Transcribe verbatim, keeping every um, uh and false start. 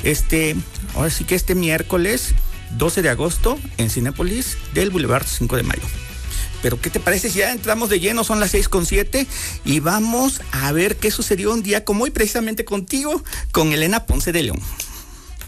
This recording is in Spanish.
Este, ahora sí que este miércoles doce de agosto en Cinépolis del Boulevard cinco de mayo. Pero ¿qué te parece si ya entramos de lleno? Son las seis con siete y vamos a ver qué sucedió un día como hoy precisamente contigo, con Elena Ponce de León.